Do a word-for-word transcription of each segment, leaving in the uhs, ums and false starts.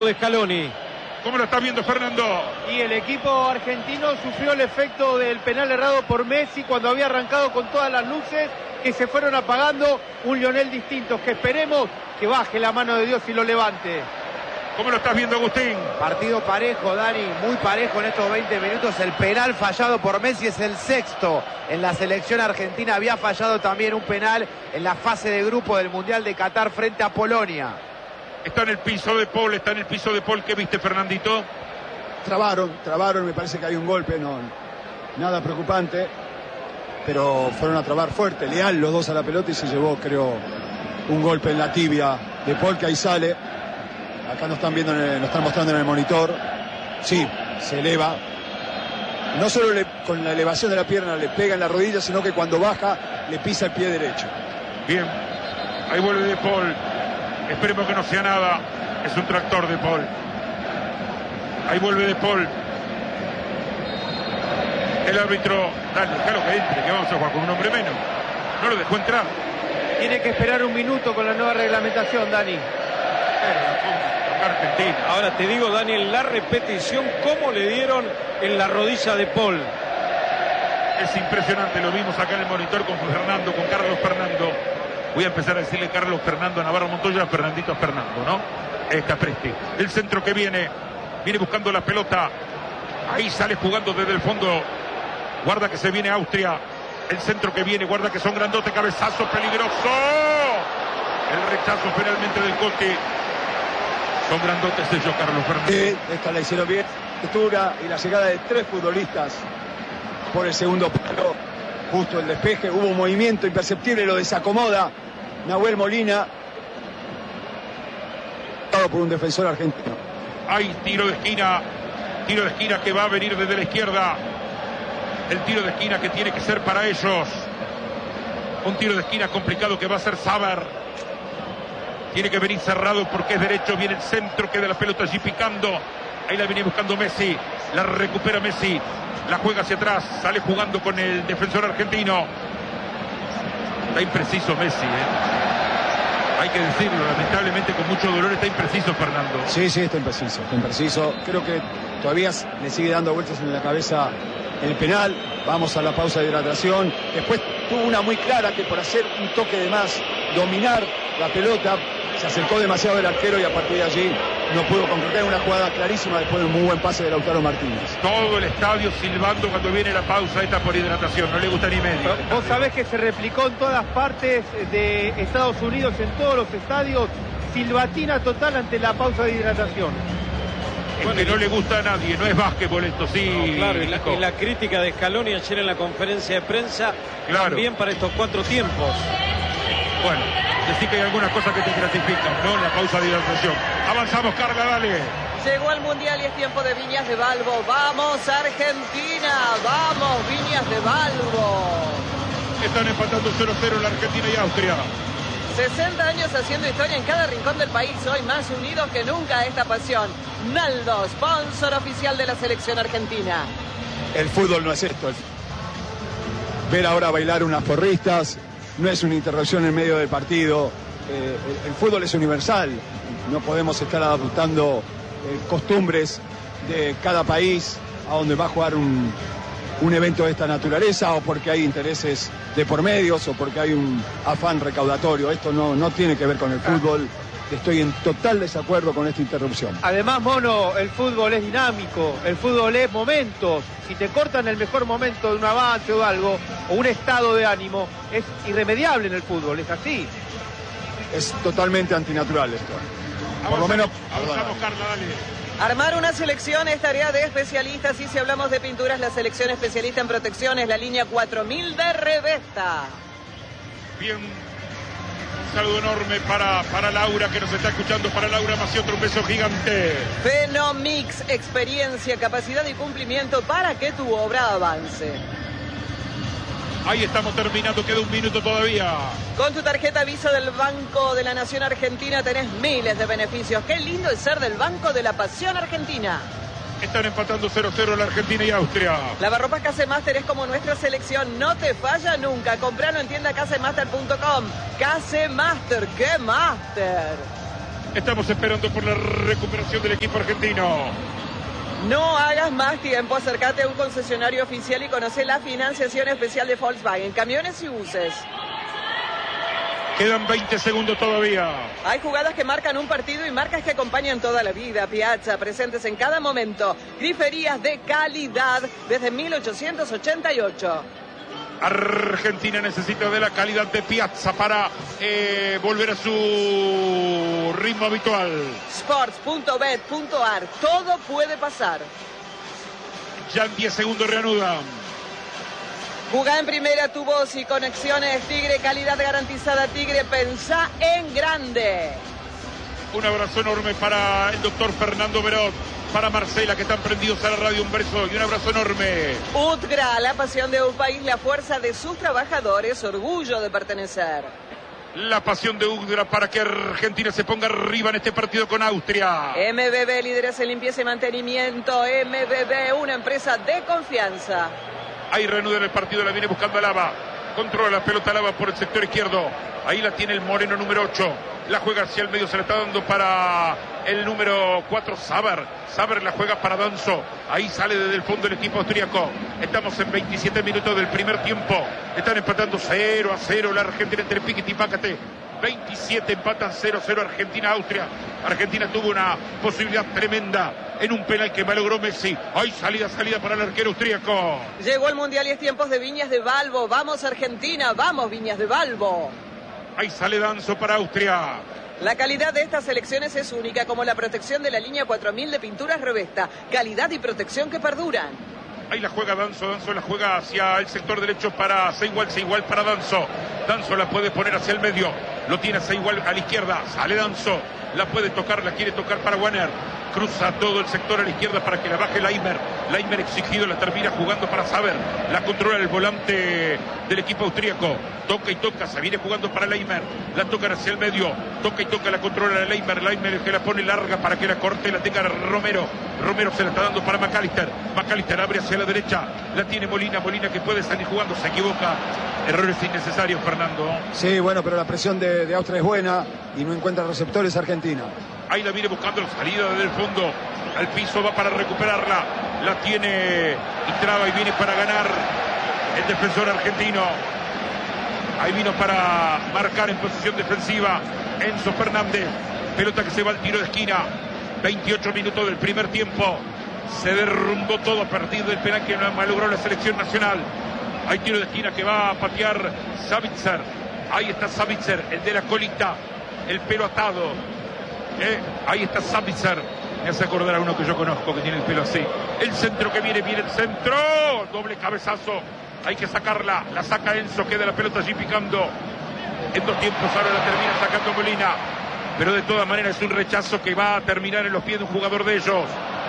de Scaloni. ¿Cómo lo está viendo Fernando? Y el equipo argentino sufrió el efecto del penal errado por Messi cuando había arrancado con todas las luces que se fueron apagando. Un Lionel distinto, que esperemos que baje la mano de Dios y lo levante. ¿Cómo lo estás viendo, Agustín? Partido parejo, Dani, muy parejo en estos veinte minutos. El penal fallado por Messi es el sexto en la selección argentina. Había fallado también un penal en la fase de grupo del Mundial de Qatar frente a Polonia. Está en el piso de Paul, está en el piso de Paul. ¿Qué viste, Fernandito? Trabaron, trabaron, me parece que hay un golpe, no, nada preocupante, pero fueron a trabar fuerte, leal los dos a la pelota y se llevó, creo, un golpe en la tibia de Paul, que ahí sale. Acá nos están viendo, en el, nos están mostrando en el monitor. Sí, se eleva. No solo le, con la elevación de la pierna le pega en la rodilla, sino que cuando baja le pisa el pie derecho. Bien, ahí vuelve de Paul. Esperemos que no sea nada. Es un tractor de Paul. Ahí vuelve de Paul. El árbitro, dale, déjalo que entre, que vamos a jugar con un hombre menos. No lo dejó entrar. Tiene que esperar un minuto con la nueva reglamentación, Dani. Argentina. Ahora te digo, Daniel, la repetición, cómo le dieron en la rodilla de Paul. Es impresionante, lo vimos acá en el monitor con Fernando, con Carlos Fernando. Voy a empezar a decirle Carlos Fernando Navarro Montoya, Fernandito Fernando, ¿no? Es Capresti. El centro que viene, viene buscando la pelota. Ahí sale jugando desde el fondo. Guarda que se viene Austria. El centro que viene, guarda que son grandotes, cabezazo peligroso. El rechazo finalmente del Coti. Son grandotes ellos, Carlos Fernando. Sí, esta la hicieron bien. Altura y la llegada de tres futbolistas por el segundo palo. Justo el despeje, hubo un movimiento imperceptible, lo desacomoda Nahuel Molina, por un defensor argentino. Hay tiro de esquina, tiro de esquina que va a venir desde la izquierda. El tiro de esquina que tiene que ser para ellos. Un tiro de esquina complicado que va a ser Saber. Tiene que venir cerrado porque es derecho, viene el centro, queda la pelota allí picando. Ahí la viene buscando Messi, la recupera Messi. La juega hacia atrás, sale jugando con el defensor argentino. Está impreciso Messi, ¿eh? Hay que decirlo, lamentablemente con mucho dolor está impreciso Fernando. Sí, sí, está impreciso, está impreciso. Creo que todavía le sigue dando vueltas en la cabeza el penal. Vamos a la pausa de hidratación. Después tuvo una muy clara que por hacer un toque de más, dominar la pelota, se acercó demasiado el arquero y a partir de allí no pudo concretar una jugada clarísima después de un muy buen pase de Lautaro Martínez. Todo el estadio silbando cuando viene la pausa esta por hidratación, no le gusta ni medio. Vos sabés que se replicó en todas partes de Estados Unidos, en todos los estadios, silbatina total ante la pausa de hidratación. Es bueno, que no le gusta a nadie, no es básquetbol esto, sí. No, claro, y la, y la crítica de Scaloni ayer en la conferencia de prensa, claro, también para estos cuatro tiempos. Bueno, decir que hay algunas cosas que te gratifican, ¿no? En la pausa de hidratación. Avanzamos, Carla, dale. Llegó el Mundial y es tiempo de Viñas de Balbo. ¡Vamos, Argentina! ¡Vamos, Viñas de Balbo! Están empatando cero cero la Argentina y Austria. sesenta años haciendo historia en cada rincón del país. Hoy más unidos que nunca esta pasión. Naldo, sponsor oficial de la selección argentina. El fútbol no es esto. El... Ver ahora bailar unas porristas no es una interrupción en medio del partido. Eh, el, el fútbol es universal. No podemos estar adoptando eh, costumbres de cada país a donde va a jugar un, un evento de esta naturaleza, o porque hay intereses de por medios o porque hay un afán recaudatorio. Esto no, no tiene que ver con el fútbol. Estoy en total desacuerdo con esta interrupción. Además, Mono, el fútbol es dinámico, el fútbol es momentos. Si te cortan el mejor momento de un avance o algo, o un estado de ánimo, es irremediable en el fútbol, es así. Es totalmente antinatural esto. Por lo menos, avanzamos, Carla, dale. Armar una selección es tarea de especialistas, y si hablamos de pinturas, la selección especialista en protección es la línea cuatro mil de Revesta. Bien, un saludo enorme para, para Laura, que nos está escuchando. Para Laura Maciotro, un beso gigante. Fenomix, experiencia, capacidad y cumplimiento para que tu obra avance. Ahí estamos terminando, queda un minuto todavía. Con tu tarjeta Visa del Banco de la Nación Argentina tenés miles de beneficios. Qué lindo es ser del Banco de la Pasión Argentina. Están empatando cero cero la Argentina y Austria. Lavarropas Casemaster es como nuestra selección, no te falla nunca. Compralo en tienda casemaster punto com. Casemaster, ¡qué máster! Estamos esperando por la recuperación del equipo argentino. No hagas más tiempo, acércate a un concesionario oficial y conoce la financiación especial de Volkswagen, camiones y buses. Quedan veinte segundos todavía. Hay jugadas que marcan un partido y marcas que acompañan toda la vida. Piazza, presentes en cada momento. Griferías de calidad desde mil ochocientos ochenta y ocho. Argentina necesita de la calidad de Piazza para eh, volver a su ritmo habitual. Sports punto bet punto ar, todo puede pasar. Ya en diez segundos reanudan. Jugá en primera tu voz y conexiones Tigre, calidad garantizada Tigre, pensá en grande. Un abrazo enorme para el doctor Fernando Berot, para Marcela, que están prendidos a la radio, un beso y un abrazo enorme. Utgra, la pasión de un país, la fuerza de sus trabajadores, orgullo de pertenecer. La pasión de Utgra para que Argentina se ponga arriba en este partido con Austria. M B B, líderes en limpieza y mantenimiento. M B B, una empresa de confianza. Ahí reanuda el partido, la viene buscando Alaba. Controla la pelota Alaba por el sector izquierdo. Ahí la tiene el moreno número ocho. La juega hacia el medio, se la está dando para el número cuatro, Saber. Saber la juega para Danzo. Ahí sale desde el fondo el equipo austríaco. Estamos en veintisiete minutos del primer tiempo. Están empatando cero a cero la Argentina entre Piquet y Pácate. veintisiete empatan cero a cero Argentina-Austria. Argentina tuvo una posibilidad tremenda en un penal que malogró Messi. Hay salida, salida para el arquero austríaco. Llegó el Mundial y es tiempos de Viñas de Balbo. Vamos Argentina, vamos Viñas de Balbo. Ahí sale Danzo para Austria. La calidad de estas selecciones es única, como la protección de la línea cuatro mil de pinturas Revesta. Calidad y protección que perduran. Ahí la juega Danzo, Danzo la juega hacia el sector derecho para Seigual, Seigual para Danzo. Danzo la puede poner hacia el medio, lo tiene Seigual a la izquierda, sale Danzo, la puede tocar, la quiere tocar para Wanner. Cruza todo el sector a la izquierda para que la baje Laimer. Laimer exigido, la termina jugando para Saber. La controla el volante del equipo austríaco. Toca y toca, se viene jugando para Laimer. La tocan hacia el medio. Toca y toca, la controla Laimer. Laimer el que la pone larga para que la corte y la tenga Romero. Romero se la está dando para McAllister. McAllister abre hacia la derecha. La tiene Molina. Molina que puede salir jugando. Se equivoca. Errores innecesarios, Fernando. Sí, bueno, pero la presión de, de Austria es buena y no encuentra receptores Argentina. Ahí la viene buscando la salida desde el fondo. Al piso va para recuperarla. La tiene y traba y viene para ganar el defensor argentino. Ahí vino para marcar en posición defensiva Enzo Fernández. Pelota que se va al tiro de esquina. veintiocho minutos del primer tiempo. Se derrumbó todo, perdido el penal que no malogró la selección nacional. Hay tiro de esquina que va a patear Savitzer. Ahí está Savitzer, el de la colita, el pelo atado. Eh, ahí está Savitzer. Me hace acordar a uno que yo conozco que tiene el pelo así. El centro que viene, viene el centro. Doble cabezazo. Hay que sacarla. La saca Enzo, queda la pelota allí picando. En dos tiempos ahora la termina sacando Molina. Pero de todas maneras es un rechazo que va a terminar en los pies de un jugador de ellos.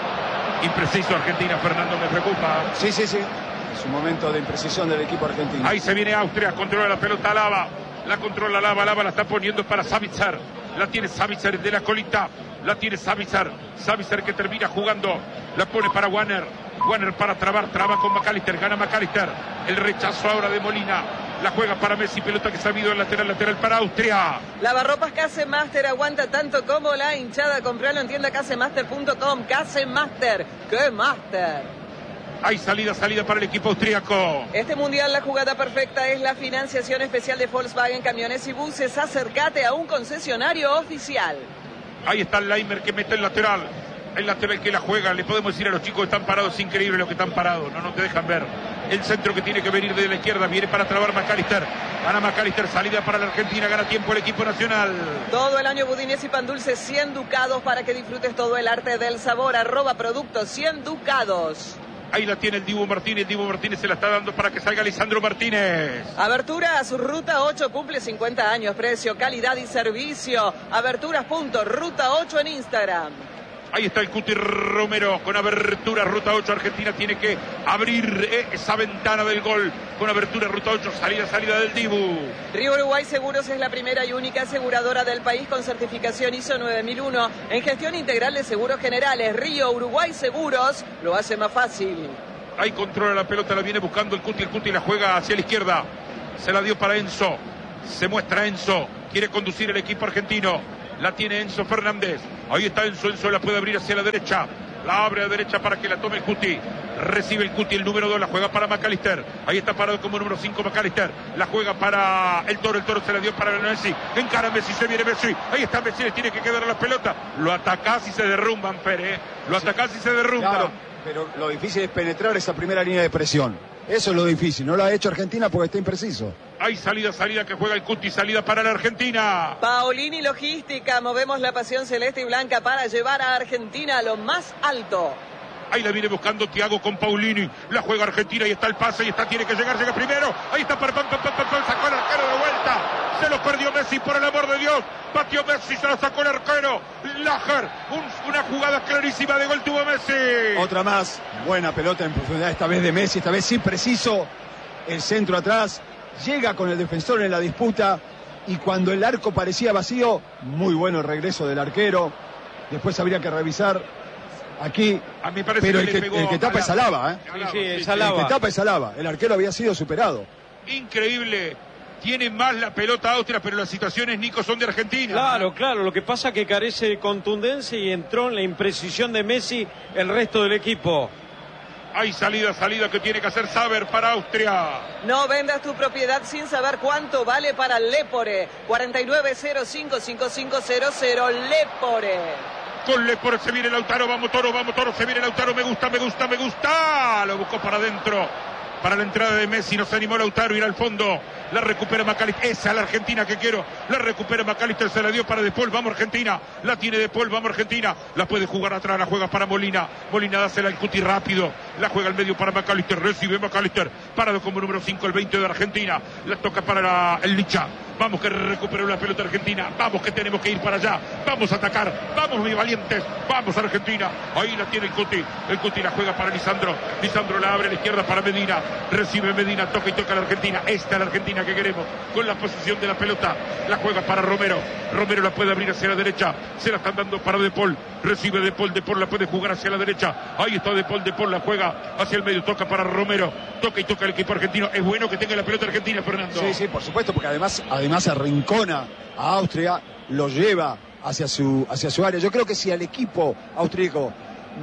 Impreciso Argentina, Fernando, me preocupa. Sí, sí, sí. Es un momento de imprecisión del equipo argentino. Ahí se viene Austria, controla la pelota Lava. La controla Lava, Lava la está poniendo para Savitzer. La tiene Savitzer de la colita. La tiene Savitzer. Savitzer que termina jugando. La pone para Wanner. Wanner para trabar, traba con McAllister. Gana McAllister. El rechazo ahora de Molina. La juega para Messi, pelota que se ha ido al lateral, lateral para Austria. Lavarropas Casemaster aguanta tanto como la hinchada. Compralo en tienda casemaster punto com. Casemaster, ¡qué master! Hay salida, salida para el equipo austríaco. Este mundial, la jugada perfecta es la financiación especial de Volkswagen Camiones y Buses. Acércate a un concesionario oficial. Ahí está el Laimer que mete el lateral. El lateral que la juega. Le podemos decir a los chicos que están parados, es increíble lo que están parados. No, no te dejan ver. El centro que tiene que venir de la izquierda viene para trabar McAllister. Gana McAllister, salida para la Argentina, gana tiempo el equipo nacional. Todo el año budines y pan dulce, cien ducados para que disfrutes todo el arte del sabor. Arroba productos cien ducados. Ahí la tiene el Dibu Martínez. Dibu Martínez se la está dando para que salga Lisandro Martínez. Aberturas, Ruta ocho cumple cincuenta años. Precio, calidad y servicio. Aberturas. Ruta ocho en Instagram. Ahí está el Cuti Romero con abertura. Ruta ocho. Argentina tiene que abrir eh, esa ventana del gol. Con abertura Ruta ocho. Salida, salida del Dibu. Río Uruguay Seguros es la primera y única aseguradora del país con certificación I S O nueve mil uno en gestión integral de seguros generales. Río Uruguay Seguros lo hace más fácil. Ahí controla la pelota, la viene buscando el Cuti. El Cuti la juega hacia la izquierda. Se la dio para Enzo. Se muestra Enzo. Quiere conducir el equipo argentino. La tiene Enzo Fernández. Ahí está Enzo. Enzo la puede abrir hacia la derecha. La abre a derecha para que la tome el Cuti. Recibe el Cuti, el número dos, la juega para McAllister. Ahí está parado como número cinco McAllister. La juega para el Toro, el Toro se la dio para Messi. Encara Messi, se viene Messi. Ahí está Messi, le tiene que quedar la pelota. Lo atacás y se derrumban, Pérez. Lo atacás y se derrumban. Claro, pero lo difícil es penetrar esa primera línea de presión. Eso es lo difícil. No lo ha hecho Argentina porque está impreciso. Hay salida, salida que juega el Cuti, salida para la Argentina. Paolini Logística, movemos la pasión celeste y blanca para llevar a Argentina a lo más alto. Ahí la viene buscando Thiago con Paulini. La juega Argentina y está el pase y está, tiene que llegar, llega primero. Ahí está para pam, pam, pam, pam, pam, sacó el arquero de vuelta. Se lo perdió Messi, por el amor de Dios. Batió Messi, se lo sacó el arquero. Lager, un, una jugada clarísima de gol tuvo Messi. Otra más, buena pelota en profundidad, esta vez de Messi, esta vez sí preciso. El centro atrás, llega con el defensor en la disputa. Y cuando el arco parecía vacío, muy bueno el regreso del arquero. Después habría que revisar aquí, a mí parece pero que el que, le pegó el que tapa es Alaba, ¿eh? Sí, sí, es El Alaba. que tapa es Alaba. El arquero había sido superado. Increíble. Tiene más la pelota Austria, pero las situaciones, Nico, son de Argentina. Claro, claro, lo que pasa es que carece de contundencia y entró en la imprecisión de Messi el resto del equipo. Hay salida, salida que tiene que hacer Saber para Austria. No vendas tu propiedad sin saber cuánto vale para Lepore. cuarenta y nueve cero cinco cinco cinco cero cero Lepore. Con Lepore se viene Lautaro, vamos Toro, vamos Toro, se viene Lautaro, me gusta, me gusta, me gusta. Lo buscó para adentro. Para la entrada de Messi, no se animó Lautaro, ir al fondo. La recupera McAllister, esa es la Argentina que quiero. La recupera McAllister, se la dio para De Paul, vamos Argentina. La tiene De Paul, vamos Argentina. La puede jugar atrás, la juega para Molina. Molina dásela al Cuti rápido. La juega al medio para McAllister, recibe McAllister. Parado como número cinco, el veinte de Argentina. La toca para la, el Licha. Vamos que recuperó la pelota Argentina. Vamos que tenemos que ir para allá. Vamos a atacar. Vamos, mis valientes. Vamos, Argentina. Ahí la tiene el Cuti. El Cuti la juega para Lisandro. Lisandro la abre a la izquierda para Medina. Recibe Medina. Toca y toca la Argentina. Esta es la Argentina que queremos. Con la posición de la pelota. La juega para Romero. Romero la puede abrir hacia la derecha. Se la están dando para De Paul. Recibe De Paul. De Paul la puede jugar hacia la derecha. Ahí está De Paul. De Paul la juega hacia el medio. Toca para Romero. Toca y toca el equipo argentino. Es bueno que tenga la pelota Argentina, Fernando. Sí, sí, por supuesto, porque además, además arrincona a Austria, lo lleva hacia su, hacia su área. Yo creo que si al equipo austríaco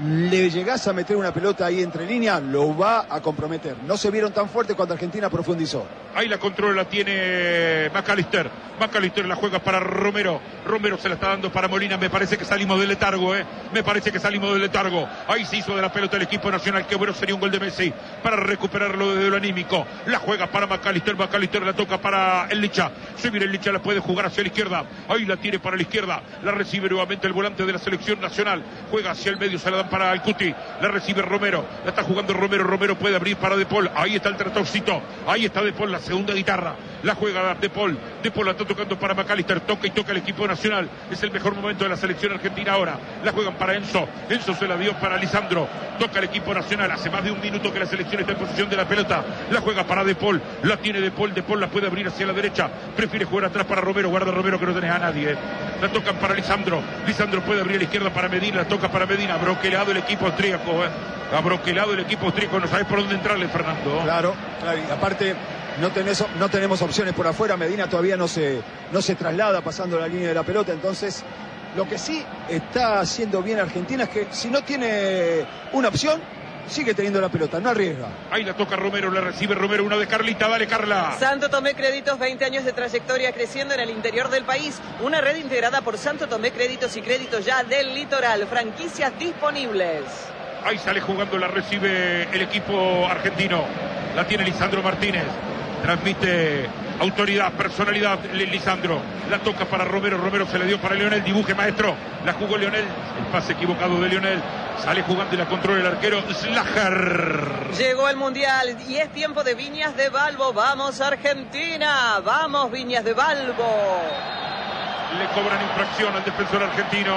le llegase a meter una pelota ahí entre líneas, lo va a comprometer. No se vieron tan fuerte cuando Argentina profundizó. Ahí la controla, la tiene McAllister. McAllister la juega para Romero. Romero se la está dando para Molina. Me parece que salimos del letargo, ¿eh? Me parece que salimos del letargo. Ahí se hizo de la pelota el equipo nacional. Qué bueno sería un gol de Messi para recuperarlo desde lo anímico. La juega para McAllister. McAllister la toca para el Licha. Se viene el Licha, la puede jugar hacia la izquierda. Ahí la tiene para la izquierda. La recibe nuevamente el volante de la selección nacional. Juega hacia el medio, se la dan para el Cuti. La recibe Romero. La está jugando Romero. Romero puede abrir para De Paul. Ahí está el tratorcito. Ahí está De Paul, la segunda guitarra. La juega De Paul. De Paul la está tocando para McAllister. Toca y toca el equipo nacional. Es el mejor momento de la selección argentina ahora. La juegan para Enzo. Enzo se la dio para Lisandro. Toca el equipo nacional. Hace más de un minuto que la selección está en posición de la pelota. La juega para De Paul. La tiene De Paul. De Paul la puede abrir hacia la derecha. Prefiere jugar atrás para Romero. Guarda Romero que no tenés a nadie. Eh. La tocan para Lisandro. Lisandro puede abrir a la izquierda para Medina. La toca para Medina. Broquelado el equipo austríaco. Eh. Ha broquelado el equipo austríaco. No sabes por dónde entrarle, Fernando. Claro, claro. Y aparte, no, tenés, no tenemos opciones por afuera. Medina todavía no se, no se traslada pasando la línea de la pelota. Entonces, lo que sí está haciendo bien Argentina es que si no tiene una opción, sigue teniendo la pelota, no arriesga. Ahí la toca Romero, la recibe Romero, una de Carlita, dale Carla. Santo Tomé Créditos, veinte años de trayectoria creciendo en el interior del país. Una red integrada por Santo Tomé Créditos y Créditos Ya del Litoral. Franquicias disponibles. Ahí sale jugando, la recibe el equipo argentino. La tiene Lisandro Martínez. Transmite autoridad, personalidad, Lisandro. La toca para Romero, Romero se le dio para Lionel. Dibuje, maestro. La jugó Lionel. El pase equivocado de Lionel. Sale jugando y la controla el arquero Slager. Llegó el Mundial y es tiempo de Viñas de Balbo. Vamos Argentina. Vamos Viñas de Balbo. Le cobran infracción al defensor argentino.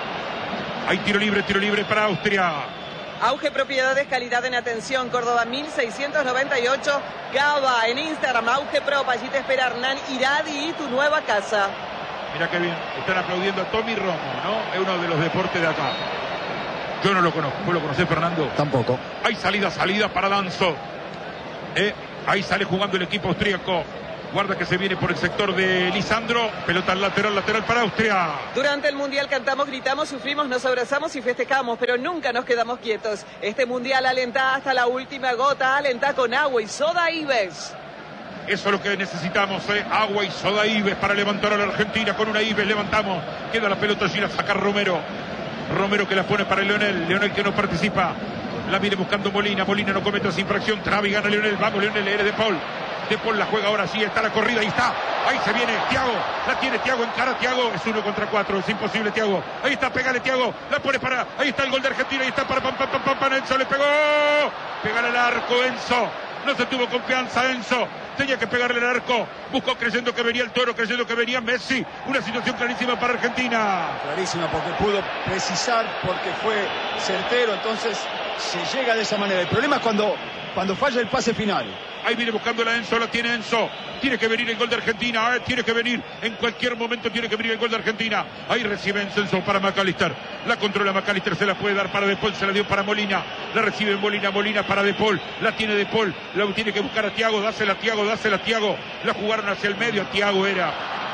Hay tiro libre, tiro libre para Austria. Auge Propiedades, calidad en atención. Córdoba mil seiscientos noventa y ocho. Cava en Instagram. Auge Prop. Allí te espera Hernán Iradi y tu nueva casa. Mira qué bien. Están aplaudiendo a Tommy Romo, ¿no? Es uno de los deportes de acá. Yo no lo conozco. ¿Vos lo conocés, Fernando? Tampoco. Hay salida, salida para Danzo. ¿Eh? Ahí sale jugando el equipo austríaco. Guarda que se viene por el sector de Lisandro. Pelota al lateral, lateral para Austria. Durante el Mundial cantamos, gritamos, sufrimos, nos abrazamos y festejamos, pero nunca nos quedamos quietos. Este Mundial alenta hasta la última gota, alenta con agua y soda Ives. Eso es lo que necesitamos, ¿eh? Agua y soda Ives para levantar a la Argentina. Con una Ives levantamos. Queda la pelota allí, la saca Romero. Romero que la pone para Leonel. Leonel que no participa. La viene buscando Molina. Molina no comete esa infracción. Traba y gana Leonel. Vamos, Leonel, eres de Paul. De Paul la juega ahora sí, está la corrida, ahí está, ahí se viene Thiago, la tiene Thiago, encara Thiago, es uno contra cuatro, es imposible Thiago, ahí está, pégale Thiago, la pone para, ahí está el gol de Argentina, ahí está para pam pam pam pam, pam Enzo le pegó, pégale al arco Enzo, no se tuvo confianza Enzo, tenía que pegarle al arco, buscó creyendo que venía el Toro, creyendo que venía Messi, una situación clarísima para Argentina. Clarísima porque pudo precisar, porque fue certero, entonces se llega de esa manera. El problema es cuando, cuando falla el pase final. Ahí viene buscando la Enzo, la tiene Enzo. Tiene que venir el gol de Argentina, eh, tiene que venir. En cualquier momento tiene que venir el gol de Argentina. Ahí recibe Enzo para McAllister. La controla McAllister, se la puede dar para De Paul, se la dio para Molina. La recibe Molina, Molina para De Paul. La tiene De Paul, la tiene que buscar a Thiago. Dásela a Thiago, dásela a Thiago. La jugaron hacia el medio, Thiago era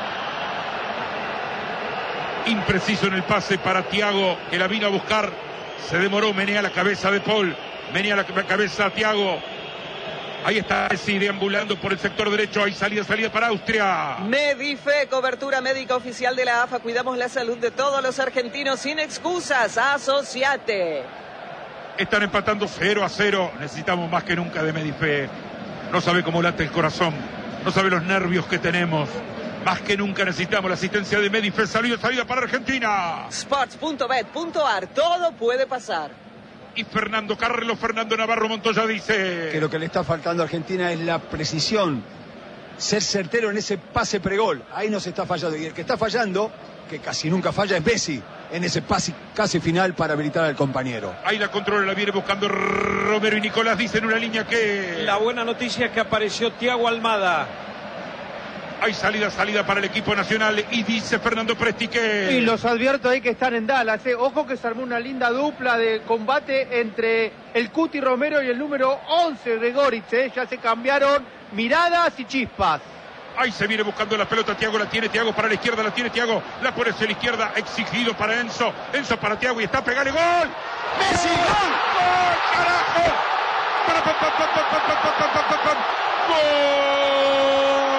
impreciso en el pase para Thiago, que la vino a buscar. Se demoró, menea la cabeza De Paul. Menea la cabeza a Thiago. Ahí está Messi deambulando por el sector derecho. Hay salida, salida para Austria. Medife, cobertura médica oficial de la A F A. Cuidamos la salud de todos los argentinos sin excusas. Asociate. Están empatando cero a cero. Necesitamos más que nunca de Medife. No sabe cómo late el corazón. No sabe los nervios que tenemos. Más que nunca necesitamos la asistencia de Medife. Salida, salida para Argentina. Sports punto bet punto ar. Todo puede pasar. Y Fernando Carlos, Fernando Navarro Montoya dice que lo que le está faltando a Argentina es la precisión, ser certero en ese pase pregol. Ahí no se está fallando. Y el que está fallando, que casi nunca falla, es Messi, en ese pase casi final para habilitar al compañero. Ahí la controla, la viene buscando Romero y Nicolás, dicen una línea que... La buena noticia es que apareció Thiago Almada. Hay salida, salida para el equipo nacional y dice Fernando Presti que... Y los advierto ahí que están en Dallas, eh. Ojo que se armó una linda dupla de combate entre el Cuti Romero y el número once de Goritz, eh. Ya se cambiaron miradas y chispas. Ahí se viene buscando la pelota, Thiago la tiene, Thiago para la izquierda, la tiene Thiago, la pone hacia la izquierda, exigido para Enzo, Enzo para Thiago y está pegale, ¡gol! ¡Messi, gol! ¡Gol, carajo! ¡Para, pa, pa, pa, pa, pa, pa, pa, pa, pa, pa! ¡Gol!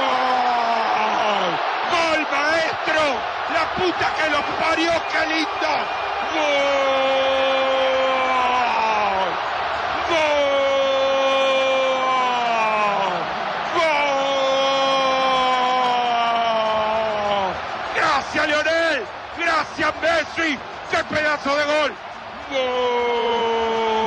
¡Gol, maestro! ¡La puta que los parió! ¡Qué lindo! ¡Gol! ¡Gol! ¡Gol! ¡Gracias, Lionel! ¡Gracias, Messi! ¡Qué pedazo de gol! ¡Gol!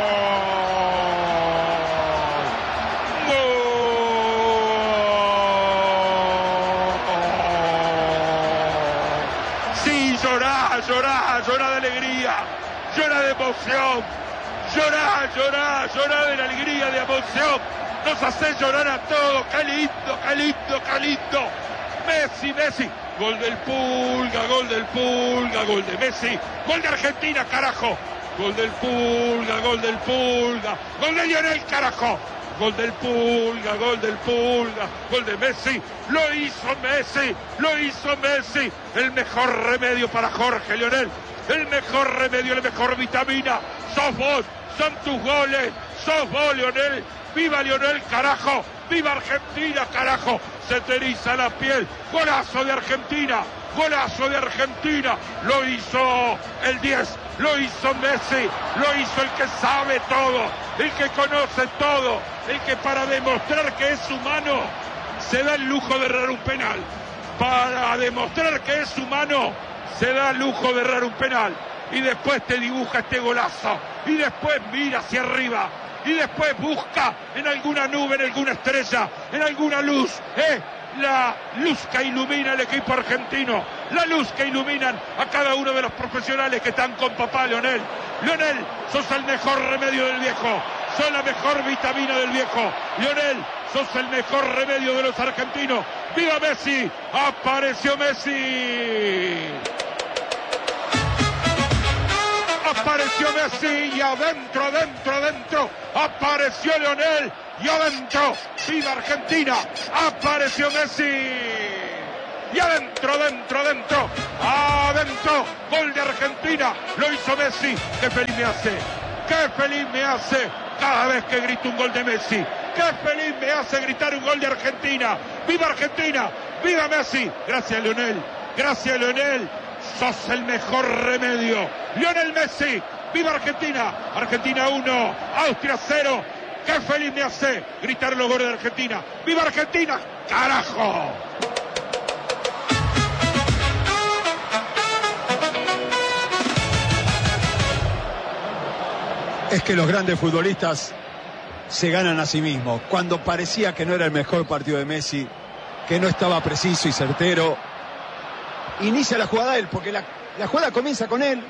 Llorá, llorá de alegría, llorá de emoción, llorá, llorá, llorá de la alegría, de emoción, nos hace llorar a todos, qué lindo, qué lindo, qué lindo, Messi, Messi, gol del Pulga, gol del Pulga, gol de Messi, gol de Argentina, carajo, gol del Pulga, gol del Pulga, gol de Lionel, carajo. Gol del Pulga, gol del Pulga, gol de Messi, lo hizo Messi, lo hizo Messi, el mejor remedio para Jorge Lionel, el mejor remedio, la mejor vitamina, sos vos, son tus goles, sos vos Lionel, viva Lionel, carajo, viva Argentina, carajo, se te eriza la piel, golazo de Argentina, golazo de Argentina, lo hizo el diez, lo hizo Messi, lo hizo el que sabe todo, el que conoce todo, el que para demostrar que es humano se da el lujo de errar un penal, para demostrar que es humano se da el lujo de errar un penal, y después te dibuja este golazo, y después mira hacia arriba, y después busca en alguna nube, en alguna estrella, en alguna luz, ¿eh? La luz que ilumina al equipo argentino, la luz que iluminan a cada uno de los profesionales que están con papá Lionel. Lionel, sos el mejor remedio del viejo, sos la mejor vitamina del viejo. Lionel, sos el mejor remedio de los argentinos. ¡Viva Messi! ¡Apareció Messi! Apareció Messi y adentro, adentro, adentro apareció Lionel. y adentro. ¡Viva Argentina! Apareció Messi. Y adentro, adentro, adentro. Adentro. Gol de Argentina. Lo hizo Messi. ¡Qué feliz me hace! ¡Qué feliz me hace! Cada vez que grito un gol de Messi. ¡Qué feliz me hace gritar un gol de Argentina! ¡Viva Argentina! ¡Viva Messi! Gracias, Lionel. Gracias, Lionel. Sos el mejor remedio. Lionel Messi. ¡Viva Argentina! Argentina uno, Austria cero. ¡Qué feliz me hace gritar los goles de Argentina! ¡Viva Argentina! ¡Carajo! Es que los grandes futbolistas se ganan a sí mismos. Cuando parecía que no era el mejor partido de Messi, que no estaba preciso y certero, inicia la jugada él, porque la, la jugada comienza con él.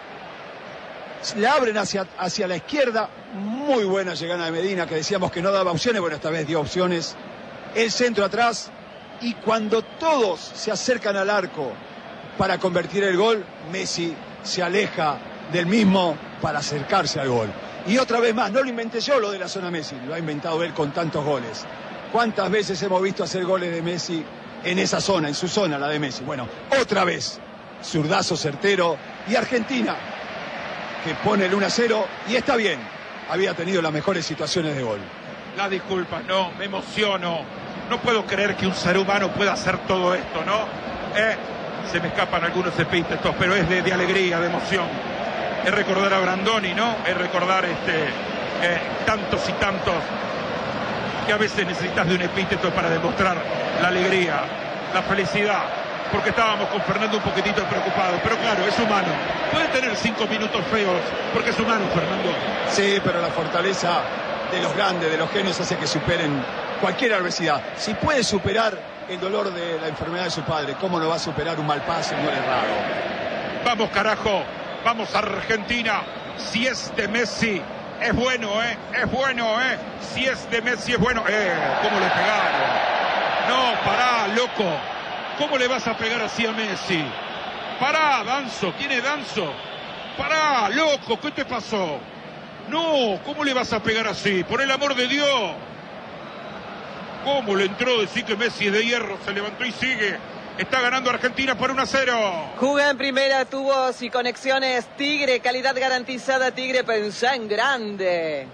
Le abren hacia, hacia la izquierda. Muy buena llegada de Medina, que decíamos que no daba opciones. Bueno, esta vez dio opciones. El centro atrás. Y cuando todos se acercan al arco para convertir el gol, Messi se aleja del mismo para acercarse al gol. Y otra vez más, no lo inventé yo lo de la zona Messi, lo ha inventado él con tantos goles. ¿Cuántas veces hemos visto hacer goles de Messi en esa zona, en su zona, la de Messi? Bueno, otra vez, zurdazo certero. Y Argentina, que pone el uno a cero, y está bien, había tenido las mejores situaciones de gol. Las disculpas, no, me emociono. No puedo creer que un ser humano pueda hacer todo esto, ¿no? Eh, se me escapan algunos epítetos, pero es de, de alegría, de emoción. Es recordar a Brandoni, ¿no? Es recordar este, eh, tantos y tantos que a veces necesitas de un epíteto para demostrar la alegría, la felicidad. Porque estábamos con Fernando un poquitito preocupados, pero claro, es humano. Puede tener cinco minutos feos, porque es humano, Fernando. Sí, pero la fortaleza de los grandes, de los genios, hace que superen cualquier adversidad. Si puede superar el dolor de la enfermedad de su padre, ¿cómo no va a superar un mal pase, un gol errado? Vamos, carajo, vamos a Argentina. Si es de Messi, es bueno, ¿eh? Es bueno, ¿eh? Si es de Messi, es bueno. ¡Eh! ¿Cómo le pegaron? No, pará, loco. ¿Cómo le vas a pegar así a Messi? Pará, Danzo. ¿Quién es Danzo? Pará, loco, ¿qué te pasó? No, ¿cómo le vas a pegar así? Por el amor de Dios. ¿Cómo le entró? Decir que Messi es de hierro, se levantó y sigue. Está ganando Argentina por uno a cero. Juga en primera, tubos y conexiones Tigre, calidad garantizada Tigre, pensá en grande.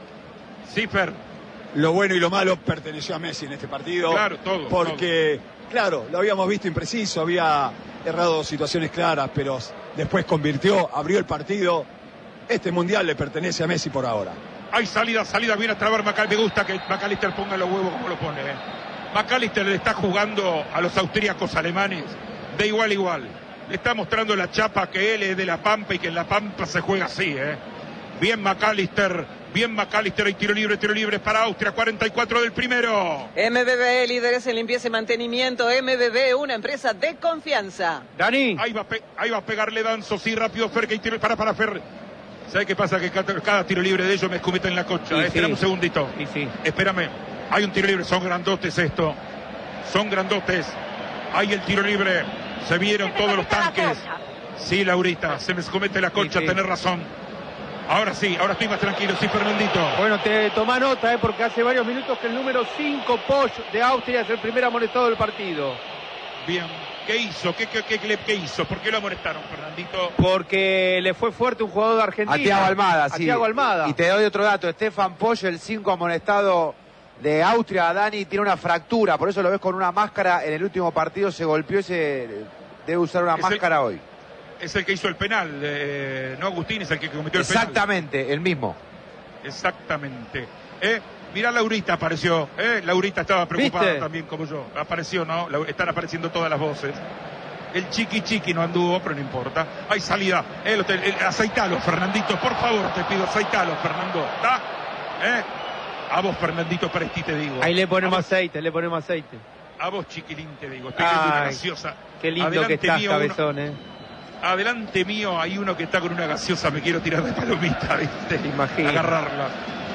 Cifer. Lo bueno y lo malo perteneció a Messi en este partido. Claro, todo. Porque, todo. Claro, lo habíamos visto impreciso, había errado situaciones claras, pero después convirtió, abrió el partido. Este mundial le pertenece a Messi por ahora. Hay salida, salida, viene a trabar McAllister. Me gusta que McAllister ponga los huevos como lo pone, ¿eh? McAllister le está jugando a los austríacos alemanes de igual a igual. Le está mostrando la chapa que él es de La Pampa y que en La Pampa se juega así, ¿eh? Bien McAllister, bien McAllister, hay tiro libre, tiro libre para Austria, cuarenta y cuatro del primero. M B B, líderes en limpieza y mantenimiento. M B B, una empresa de confianza. Dani. Ahí va, ahí va a pegarle Danzo, sí, rápido, Fer, que hay tiro, para, para, Fer. ¿Sabes qué pasa? Que cada, cada tiro libre de ellos me escumeta en la concha. Sí, Espérame sí. un segundito. Sí, sí. Espérame. Hay un tiro libre, son grandotes esto. Son grandotes. Hay el tiro libre. Se vieron todos los tanques. Sí, Laurita, se me escomete la concha, Sí, sí. tenés razón. Ahora sí, ahora estoy más tranquilo, sí, Fernandito. Bueno, te toma nota, eh, porque hace varios minutos que el número cinco, Posch, de Austria, es el primer amonestado del partido. Bien. ¿Qué hizo? ¿Qué, qué, qué, qué, qué hizo? ¿Por qué lo amonestaron, Fernandito? Porque le fue fuerte un jugador de Argentina. A Thiago Almada, sí. A Thiago Almada. Y te doy otro dato. Stefan Posch, el cinco amonestado de Austria, Dani, tiene una fractura. Por eso lo ves con una máscara. En el último partido se golpeó y se debe usar una Es máscara el, hoy. Es el que hizo el penal. Eh, no, Agustín es el que cometió el penal. Exactamente, el mismo. Exactamente. Eh, mirá, Laurita apareció. Eh, Laurita estaba preocupada ¿Viste? también como yo. Apareció, ¿no? La- están apareciendo todas las voces. El chiqui chiqui no anduvo, pero no importa. Hay salida. Eh, lo te- el- aceitalo, Fernandito. Por favor, te pido, aceitalo, Fernando. ¿Está? ¿Eh? A vos, Fernandito Presti, te digo. Ahí le ponemos a vos, aceite, le ponemos aceite. a vos, chiquilín, te digo. Estoy viendo una Ay, gaseosa. qué lindo Adelante que estás, mío, uno- cabezón, eh. Adelante mío hay uno que está con una gaseosa, me quiero tirar de palomita, ¿viste? Te imagino. Agarrarla.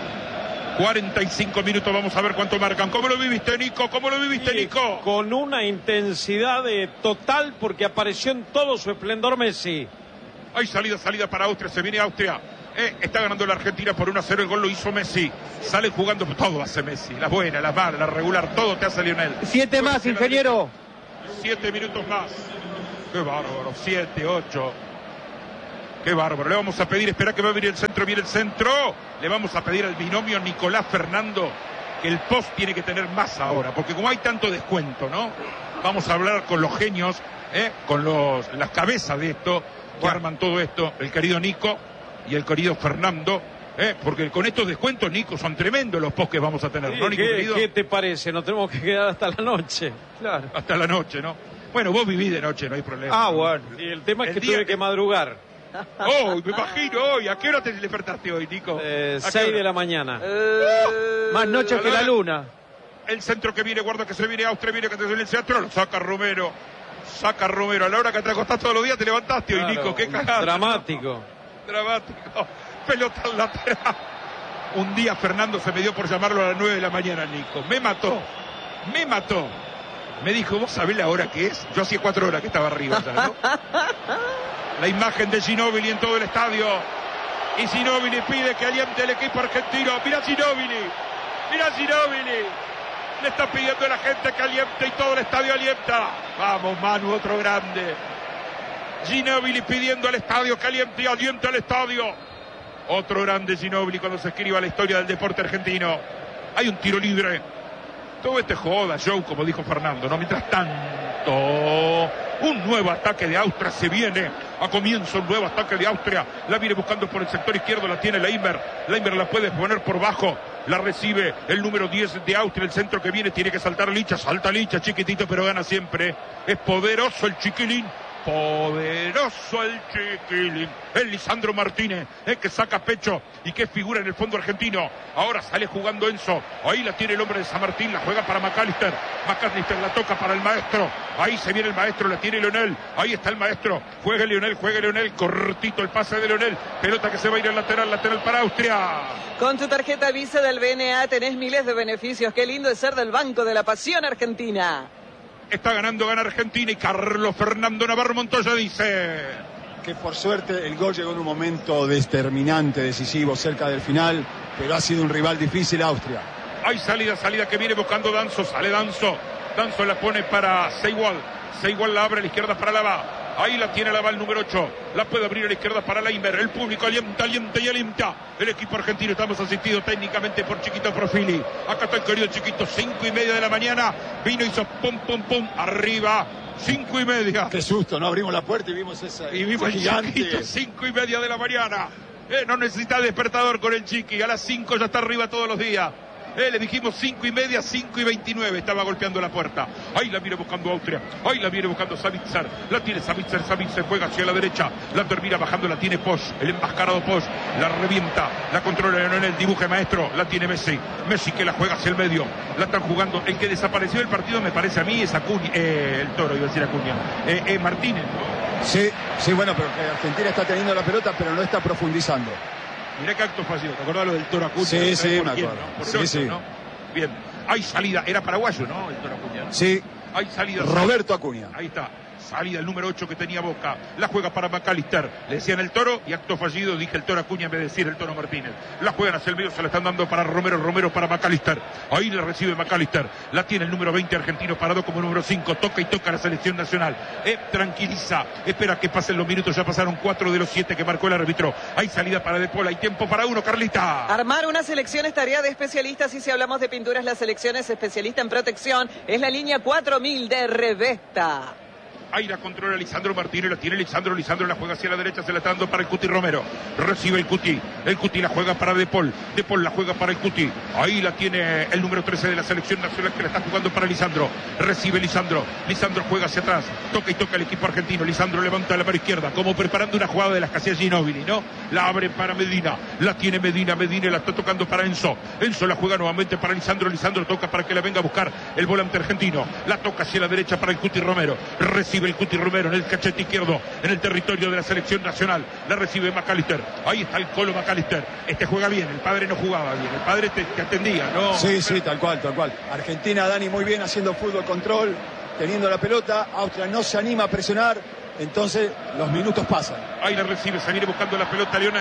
cuarenta y cinco minutos, vamos a ver cuánto marcan. ¿Cómo lo viviste, Nico? ¿Cómo lo viviste, Sí, Nico? con una intensidad eh, total porque apareció en todo su esplendor Messi. Hay salida, salida para Austria, se viene Austria. Eh, está ganando la Argentina por uno a cero, el gol lo hizo Messi. Sale jugando, todo hace Messi. Las buenas, las malas, las regular, todo te hace Lionel. Siete más, ingeniero. Siete minutos más. Qué bárbaro, siete, ocho. Qué bárbaro. Le vamos a pedir, espera que va a venir el centro, viene el centro. Le vamos a pedir al binomio Nicolás Fernando que el post tiene que tener más ahora, porque como hay tanto descuento, ¿no? Vamos a hablar con los genios, ¿eh? con los, las cabezas de esto, que bueno. arman todo esto, el querido Nico y el querido Fernando, ¿eh? porque con estos descuentos, Nico, son tremendos los posts que vamos a tener, sí, ¿no, Nico, ¿qué, querido? ¿Qué te parece? Nos tenemos que quedar hasta la noche. Claro. Hasta la noche, ¿no? Bueno, vos vivís de noche, no hay problema. Ah, bueno. Y el tema es El que día tuve que- que madrugar. Oh, me imagino hoy. ¿A qué hora te despertaste hoy, Nico? Eh, ¿A qué seis hora? de la mañana. Eh, Más noches que la luna. El centro que viene, guarda que se viene Austria, viene que te viene el centro, lo saca Romero. Saca Romero. A la hora que te acostás todos los días te levantaste hoy, Claro, Nico. Qué cagada. dramático. Dramático. Pelota al lateral. Un día Fernando se me dio por llamarlo a las nueve de la mañana, Nico. Me mató. Me mató. Me dijo, ¿vos sabés la hora que es? Yo hacía cuatro horas que estaba arriba ya, ¿no? La imagen de Ginóbili en todo el estadio. Y Ginóbili pide que aliente el equipo argentino. Mira Ginóbili. Mira Ginóbili. Le está pidiendo a la gente que aliente y todo el estadio alienta. Vamos, Manu, otro grande. Ginóbili pidiendo al estadio que aliente y aliente al estadio. Otro grande Ginóbili cuando se escriba la historia del deporte argentino. Hay un tiro libre. Todo este joda, show, como dijo Fernando, ¿no? Mientras tanto, un nuevo ataque de Austria se viene. A comienzo un nuevo ataque de Austria. La viene buscando por el sector izquierdo, la tiene Leimer. Leimer la puede poner por bajo. La recibe el número diez de Austria, el centro que viene, tiene que saltar Licha. Salta Licha, chiquitito, pero gana siempre. Es poderoso el chiquilín. Poderoso el chiquilín. El Lisandro Martínez, el que saca pecho y que figura en el fondo argentino. Ahora sale jugando Enzo. Ahí la tiene el hombre de San Martín. La juega para McAllister. McAllister la toca para el maestro. Ahí se viene el maestro. La tiene Leonel. Ahí está el maestro. Juega Leonel, juega Leonel. Cortito el pase de Leonel. Pelota que se va a ir al lateral. Lateral para Austria. Con tu tarjeta Visa del B N A tenés miles de beneficios. Qué lindo es ser del Banco de la Pasión Argentina. Está ganando, gana Argentina. Y Carlos Fernando Navarro Montoya dice... Que por suerte el gol llegó en un momento determinante, decisivo, cerca del final, pero ha sido un rival difícil Austria. Hay salida, salida que viene buscando Danzo, sale Danzo, Danzo la pone para Seigual, Seigual la abre a la izquierda para Lava, ahí la tiene Lava el número ocho, la puede abrir a la izquierda para Leimer, el público alienta, alienta y alienta, el equipo argentino, estamos asistidos técnicamente por Chiquito Profili, acá está el querido Chiquito, cinco y media de la mañana, vino, hizo pum pum pum, arriba, cinco y media. Qué susto, no abrimos la puerta y vimos esa Y vimos el gigante. Chiquito, cinco y media de la mañana. Eh, no necesita despertador con el Chiqui. A las cinco ya está arriba todos los días. Eh, le dijimos cinco y media, cinco y veintinueve. Estaba golpeando la puerta. Ahí la viene buscando Austria. Ahí la viene buscando Savitzer. La tiene Savitzer. Savitzer juega hacia la derecha. La termina bajando. La tiene Posch. El enmascarado Posch. La revienta. La controla en el dibuje maestro. La tiene Messi. Messi que la juega hacia el medio. La están jugando. El que desapareció del partido me parece a mí es Acuña. Eh, el Toro, iba a decir Acuña. Eh, eh, Martínez. Sí, sí, bueno, pero que Argentina está teniendo la pelota, pero no está profundizando. Mirá qué acto fallido. ¿Te acordás lo del Toro Acuña? Sí, ¿Sabés sí, por me quién, acuerdo. no? Por Sí, el sí. otro, ¿no? Bien. Hay salida. Era paraguayo, ¿no? El Toro Acuña. Sí, Hay salida. Roberto Acuña. Ahí está. Salida el número ocho que tenía Boca. La juega para McAllister. Le decían el Toro y acto fallido dije el Toro Acuña en vez de decir el Toro Martínez. La juegan hacia el medio, se la están dando para Romero. Romero para McAllister. Ahí le recibe McAllister. La tiene el número veinte argentino parado como número cinco. Toca y toca la selección nacional. Eh, tranquiliza. Espera que pasen los minutos. Ya pasaron cuatro de los siete que marcó el árbitro. Hay salida para De Paul. Hay tiempo para uno, Carlita. Armar una selección es tarea de especialistas y si hablamos de pinturas, la selección es especialista en protección. Es la línea cuatro mil de Revesta. Ahí la controla Lisandro Martínez, la tiene Lisandro, Lisandro la juega hacia la derecha, se la está dando para el Cuti Romero, recibe el Cuti, el Cuti la juega para De Paul, De Paul la juega para el Cuti, ahí la tiene el número trece de la selección nacional que la está jugando para Lisandro, recibe Lisandro, Lisandro juega hacia atrás, toca y toca el equipo argentino, Lisandro levanta la mano izquierda, como preparando una jugada de las que hacía Ginóbili, ¿no? La abre para Medina, la tiene Medina, Medina la está tocando para Enzo, Enzo la juega nuevamente para Lisandro, Lisandro toca para que la venga a buscar el volante argentino, la toca hacia la derecha para el Cuti Romero, recibe el Cuti Romero en el cachete izquierdo, en el territorio de la selección nacional, la recibe McAllister, ahí está el Colo McAllister, este juega bien, el padre no jugaba bien, el padre te, te atendía, ¿no? Sí, sí, tal cual, tal cual. Argentina, Dani, muy bien haciendo fútbol control, teniendo la pelota, Austria no se anima a presionar, entonces los minutos pasan. Ahí la recibe, se viene buscando la pelota Lionel,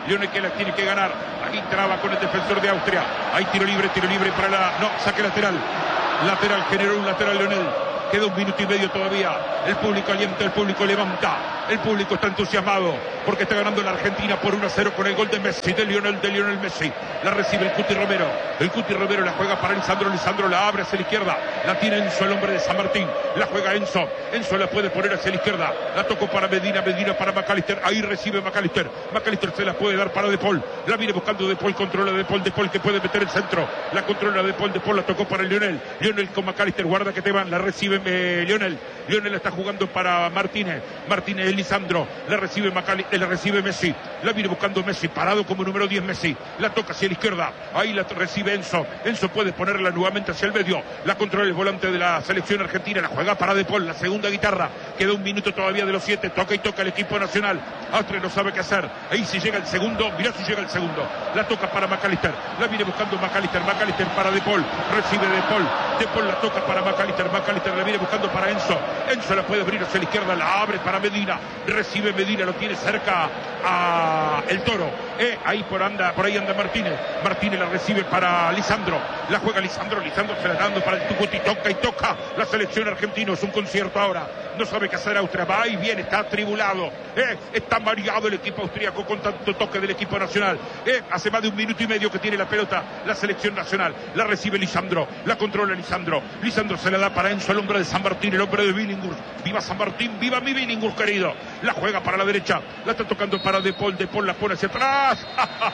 Lionel que la tiene que ganar. Ahí traba con el defensor de Austria. Hay tiro libre, tiro libre para la... No, saque lateral. Lateral, generó un lateral Lionel. Queda un minuto y medio todavía. El público alienta, el público levanta. El público está entusiasmado porque está ganando la Argentina por uno a cero con el gol de Messi, de Lionel, de Lionel Messi. La recibe el Cuti Romero. El Cuti Romero la juega para Lisandro. Lisandro la abre hacia la izquierda. La tiene Enzo, el hombre de San Martín. La juega Enzo. Enzo la puede poner hacia la izquierda. La tocó para Medina. Medina para McAllister. Ahí recibe McAllister. McAllister se la puede dar para De Paul. La viene buscando De Paul. Controla De Paul. De Paul que puede meter el centro. La controla De Paul. De Paul la tocó para Lionel. Lionel con McAllister. Guarda que te van. La recibe eh, Lionel. Lionel está jugando para Martínez. Martínez es Lisandro. La recibe McAllister. La recibe Messi. La viene buscando Messi. Parado como número diez Messi. La toca hacia la izquierda. Ahí la recibe Enzo. Enzo puede ponerla nuevamente hacia el medio. La controla el volante de la selección argentina. La juega para De Paul. La segunda guitarra. Queda un minuto todavía de los siete. Toca y toca el equipo nacional. Austria no sabe qué hacer. Ahí si llega el segundo. Mirá si llega el segundo. La toca para McAllister. La viene buscando McAllister. McAllister para De Paul. Recibe De Paul. De Paul la toca para McAllister. McAllister la viene buscando para Enzo. Enzo la puede abrir hacia la izquierda. La abre para Medina. Recibe Medina. Lo tiene cerca a el Toro. Eh, ahí por anda, por ahí anda Martínez. Martínez la recibe para Lisandro. La juega Lisandro. Lisandro se la está dando para el Tucuti. Toca y toca la selección argentina. Es un concierto ahora. No sabe qué hacer Austria. Va y viene. Está atribulado. Eh, está mareado el equipo austríaco con tanto toque del equipo nacional. Eh, hace más de un minuto y medio que tiene la pelota la selección nacional. La recibe Lisandro. La controla Lisandro. Lisandro se la da para Enzo, el hombre de San Martín, el hombre de Billinghurst. Viva San Martín, viva mi Billinghurst querido. La juega para la derecha. La está tocando para De Paul. De Paul la pone hacia atrás.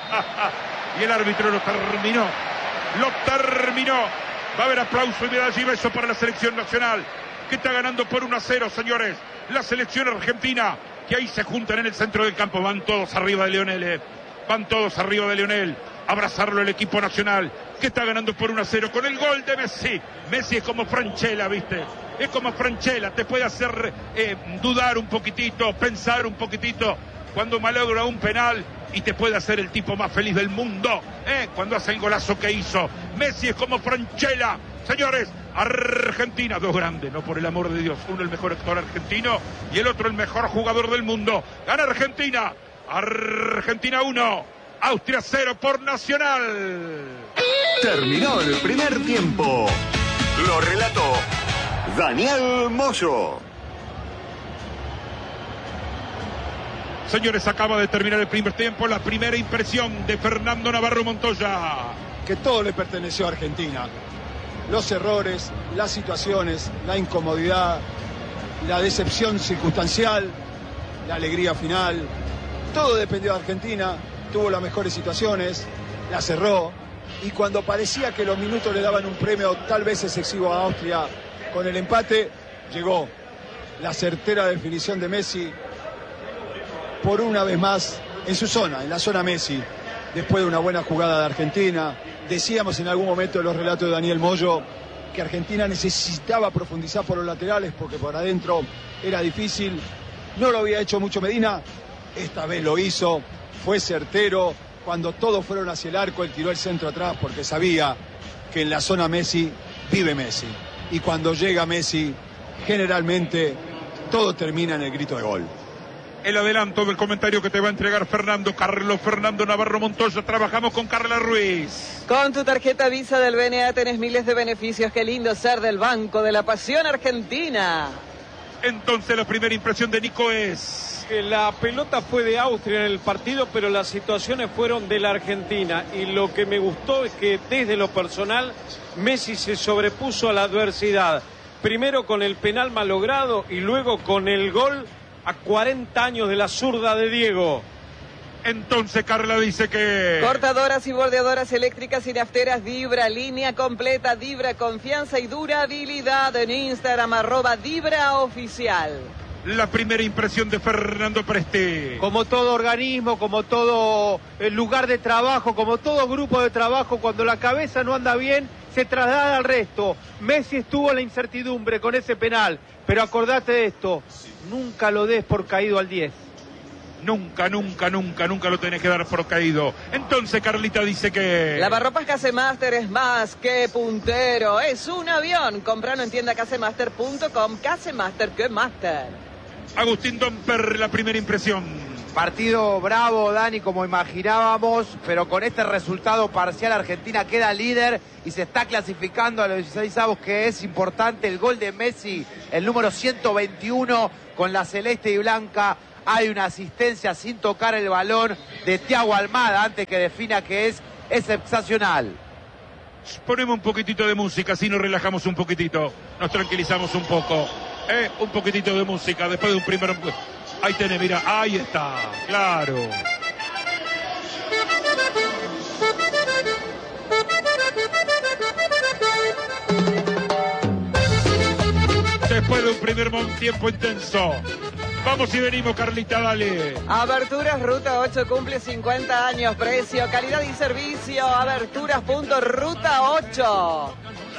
Y el árbitro lo terminó. Lo terminó. Va a haber aplauso y medalla y beso para la selección nacional, que está ganando por uno a cero, señores. La selección argentina, que ahí se juntan en el centro del campo. Van todos arriba de Lionel, eh. Van todos arriba de Lionel. Abrazarlo el equipo nacional, que está ganando por uno a cero con el gol de Messi. Messi es como Franchella, ¿viste? Es como Franchella, te puede hacer eh, dudar un poquitito, pensar un poquitito cuando malogra un penal, y te puede hacer el tipo más feliz del mundo, ¿eh? Cuando hace el golazo que hizo. Messi es como Franchella. Señores, Argentina, dos grandes, no por el amor de Dios. Uno el mejor actor argentino y el otro el mejor jugador del mundo. Gana Argentina. Argentina uno, Austria cero por Nacional. Terminó el primer tiempo. Lo relató Daniel Moyo. Señores, acaba de terminar el primer tiempo. La primera impresión de Fernando Navarro Montoya. Que todo le perteneció a Argentina. Los errores, las situaciones, la incomodidad, la decepción circunstancial, la alegría final. Todo dependió de Argentina. Tuvo las mejores situaciones, las cerró. Y cuando parecía que los minutos le daban un premio tal vez excesivo a Austria, con el empate llegó la certera definición de Messi. Por una vez más en su zona, en la zona Messi, después de una buena jugada de Argentina. Decíamos en algún momento en los relatos de Daniel Moyo que Argentina necesitaba profundizar por los laterales porque por adentro era difícil. No lo había hecho mucho Medina, esta vez lo hizo, fue certero. Cuando todos fueron hacia el arco, él tiró el centro atrás porque sabía que en la zona Messi vive Messi. Y cuando llega Messi, generalmente todo termina en el grito de gol. El adelanto del comentario que te va a entregar Fernando Carlos Fernando Navarro Montoya. Trabajamos con Carla Ruiz. Con tu tarjeta Visa del B N A tenés miles de beneficios. Qué lindo ser del Banco de la Pasión Argentina. Entonces la primera impresión de Nico es... que la pelota fue de Austria en el partido, pero las situaciones fueron de la Argentina. Y lo que me gustó es que desde lo personal Messi se sobrepuso a la adversidad. Primero con el penal malogrado y luego con el gol a cuarenta años de la zurda de Diego. Entonces Carla dice que... Cortadoras y bordeadoras eléctricas y nafteras Dibra, línea completa Dibra, confianza y durabilidad. En Instagram, arroba Dibra Oficial. La primera impresión de Fernando Presti. Como todo organismo, como todo lugar de trabajo, como todo grupo de trabajo, cuando la cabeza no anda bien, se traslada al resto. Messi estuvo en la incertidumbre con ese penal, pero acordate de esto, nunca lo des por caído al diez. Nunca, nunca, nunca, nunca lo tenés que dar por caído. Entonces Carlita dice que... Lavarropas Casemaster es más que puntero, es un avión. Compralo en tienda casemaster punto com. Casemaster que master. Agustín Domper, la primera impresión. Partido bravo, Dani, como imaginábamos, pero con este resultado parcial Argentina queda líder y se está clasificando a los dieciséis avos, que es importante. El gol de Messi, el número ciento veintiuno, con la celeste y blanca. Hay una asistencia sin tocar el balón de Thiago Almada antes que defina, que es excepcional. Ponemos un poquitito de música, así nos relajamos un poquitito, nos tranquilizamos un poco. Eh, un poquitito de música después de un primer... Ahí tenés, mira, ahí está, claro. Después de un primer tiempo intenso. Vamos y venimos, Carlita, dale. Aberturas Ruta ocho cumple cincuenta años. Precio, calidad y servicio. Aberturas punto ruta ocho.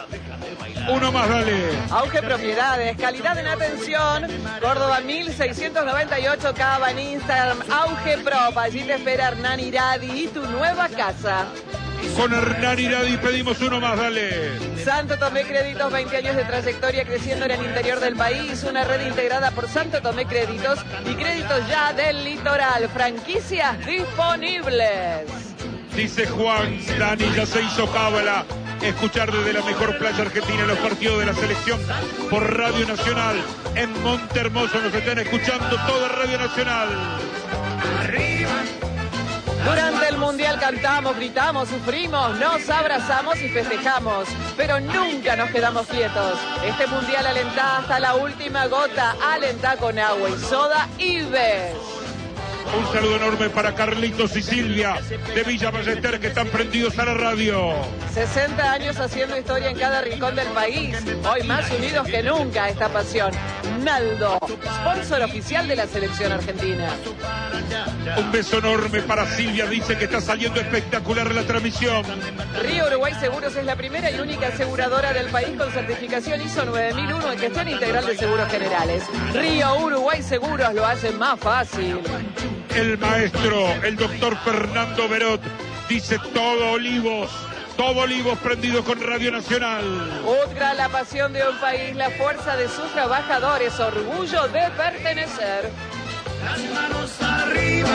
Uno más, dale. Auge Propiedades, calidad en atención. Córdoba mil seiscientos noventa y ocho, Cava en Instagram. Auge Prop, allí te espera Hernán Iradi y tu nueva casa. Con Hernán Iradi pedimos uno más, dale. Santo Tomé Créditos, veinte años de trayectoria creciendo en el interior del país. Una red integrada por Santo Tomé Créditos y Créditos Ya del Litoral. Franquicias disponibles. Dice Juan, Dani, ya se hizo cábala. Escuchar desde la mejor playa argentina los partidos de la selección por Radio Nacional. En Monte Hermoso nos están escuchando toda Radio Nacional. Arriba. Durante el Mundial cantamos, gritamos, sufrimos, nos abrazamos y festejamos, pero nunca nos quedamos quietos. Este Mundial alentá hasta la última gota, alentá con agua y soda Ives. Un saludo enorme para Carlitos y Silvia de Villa Ballester, que están prendidos a la radio. sesenta años haciendo historia en cada rincón del país. Hoy más unidos que nunca esta pasión. Naldo, sponsor oficial de la selección argentina. Un beso enorme para Silvia, dice que está saliendo espectacular la transmisión. Río Uruguay Seguros es la primera y única aseguradora del país con certificación I S O nueve mil uno en gestión integral de seguros generales. Río Uruguay Seguros lo hace más fácil. El maestro, el doctor Fernando Berot, dice todo Olivos, todo Olivos prendido con Radio Nacional. Utgra, la pasión de un país, la fuerza de sus trabajadores, orgullo de pertenecer. Las manos arriba.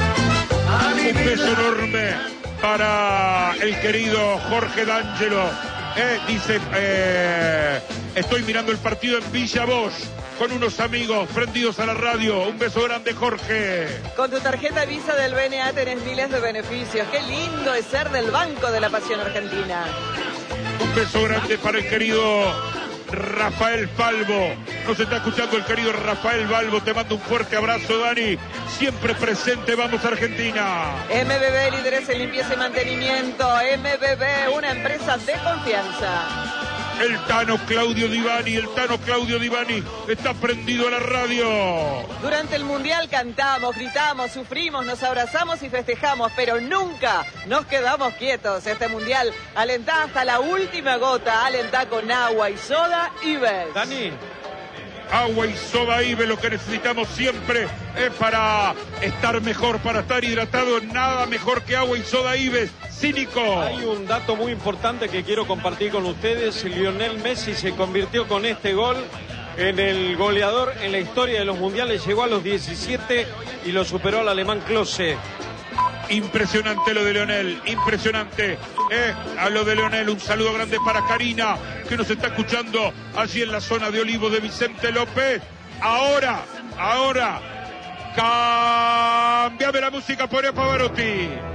Un beso enorme para el querido Jorge D'Angelo. Eh, dice, eh, estoy mirando el partido en Villa Bosch con unos amigos prendidos a la radio. Un beso grande, Jorge. Con tu tarjeta Visa del B N A tenés miles de beneficios. Qué lindo es ser del Banco de la Pasión Argentina. Un beso grande para el querido Rafael Balbo. Nos está escuchando el querido Rafael Balbo. Te mando un fuerte abrazo, Dani. Siempre presente, vamos Argentina. M B B, líderes en limpieza y mantenimiento. M B B, una empresa de confianza. El Tano Claudio Divani, el Tano Claudio Divani está prendido a la radio. Durante el Mundial cantamos, gritamos, sufrimos, nos abrazamos y festejamos, pero nunca nos quedamos quietos. Este Mundial alentá hasta la última gota, alentá con agua y soda Ives. Dani. Agua y soda Ives, lo que necesitamos siempre es para estar mejor, para estar hidratado. Nada mejor que agua y soda Ives. Cínico. Hay un dato muy importante que quiero compartir con ustedes. Lionel Messi se convirtió con este gol en el goleador en la historia de los mundiales. Llegó a los diecisiete y lo superó al alemán Klose. Impresionante lo de Leonel, impresionante. Eh, a lo de Leonel, un saludo grande para Karina, que nos está escuchando allí en la zona de Olivos de Vicente López. Ahora, ahora, cambiame la música por Pavarotti.